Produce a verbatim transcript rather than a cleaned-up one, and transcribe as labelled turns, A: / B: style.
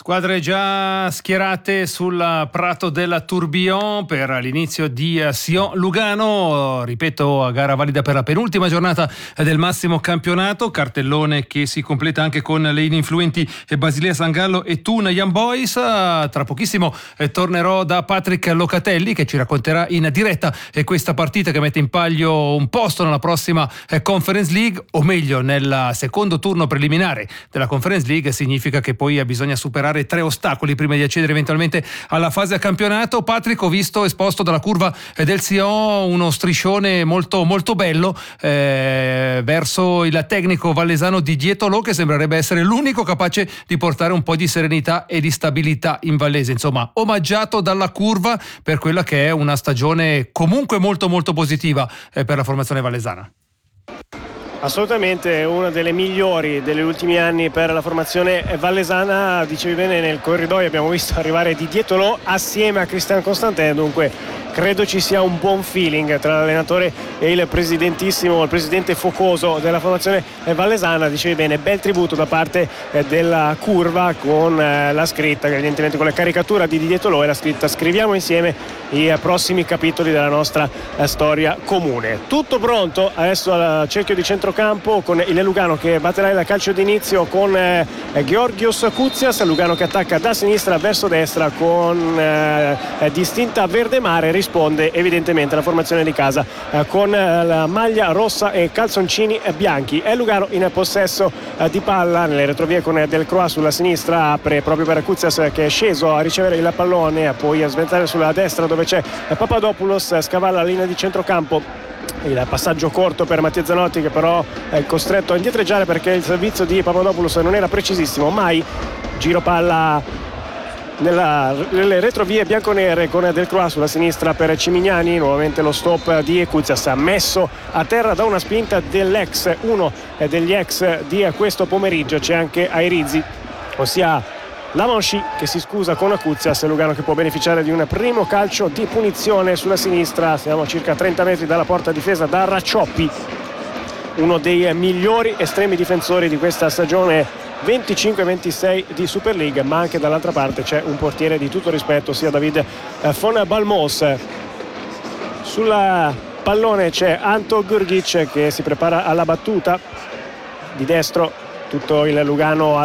A: Squadre già schierate sul prato della Tourbillon per l'inizio di Sion Lugano, ripeto, gara valida per la penultima giornata del massimo campionato, cartellone che si completa anche con le ininfluenti Basilea San Gallo e Thun Young Boys. Tra pochissimo tornerò da Patrick Locatelli che ci racconterà in diretta questa partita che mette in palio un posto nella prossima Conference League, o meglio nel secondo turno preliminare della Conference League. Significa che poi bisogna superare tre ostacoli prima di accedere eventualmente alla fase a campionato. Patrick, ho visto esposto dalla curva del Sion uno striscione molto molto bello eh, verso il tecnico vallesano Didier Tolò, che sembrerebbe essere l'unico capace di portare un po' di serenità e di stabilità in Vallese, insomma omaggiato dalla curva per quella che è una stagione comunque molto molto positiva eh, per la formazione vallesana.
B: Assolutamente una delle migliori degli ultimi anni per la formazione vallesana. Dicevi bene, nel corridoio abbiamo visto arrivare Didier Tolò assieme a Christian Constantin, dunque credo ci sia un buon feeling tra l'allenatore e il presidentissimo, il presidente focoso della formazione vallesana. Dicevi bene, bel tributo da parte della curva con la scritta, evidentemente con la caricatura di Didier Tolò e la scritta: scriviamo insieme i prossimi capitoli della nostra storia comune. Tutto pronto adesso al cerchio di centrocampo con il Lugano che batterà il calcio d'inizio con eh, Georgios Koutsias. Lugano che attacca da sinistra verso destra con eh, distinta verde mare. Risponde evidentemente la formazione di casa eh, con eh, la maglia rossa e calzoncini bianchi. È Lugano in possesso eh, di palla nelle retrovie con Del Croix sulla sinistra, apre proprio per Koutsias che è sceso a ricevere il pallone, a poi a sventare sulla destra dove c'è eh, Papadopoulos, scavalla la linea di centrocampo. Il passaggio corto per Mattia Zanotti che però è costretto a indietreggiare perché il servizio di Papadopoulos non era precisissimo. Mai giro palla nella, nelle retrovie bianconere con Del Croix sulla sinistra per Cimignani, nuovamente lo stop di Koutsias messo a terra da una spinta dell'ex, uno degli ex di questo pomeriggio. C'è anche Airizzi, ossia la Manchi, che si scusa con Koutsias. Lugano che può beneficiare di un primo calcio di punizione sulla sinistra. Siamo a circa trenta metri dalla porta difesa da Raccioppi, uno dei migliori estremi difensori di questa stagione venticinque ventisei di Super League, ma anche dall'altra parte c'è un portiere di tutto rispetto, sia David von Balmos. Sul pallone c'è Anto Grgic che si prepara alla battuta di destro. Tutto il Lugano